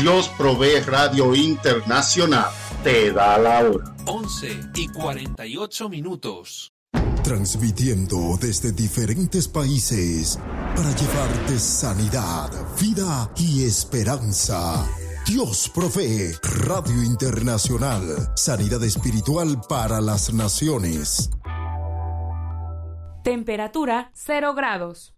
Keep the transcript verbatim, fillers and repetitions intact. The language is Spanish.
Dios Provee Radio Internacional te da la hora. once y cuarenta y ocho minutos. Transmitiendo desde diferentes países para llevarte sanidad, vida y esperanza. Dios Provee Radio Internacional. Sanidad espiritual para las naciones. Temperatura cero grados.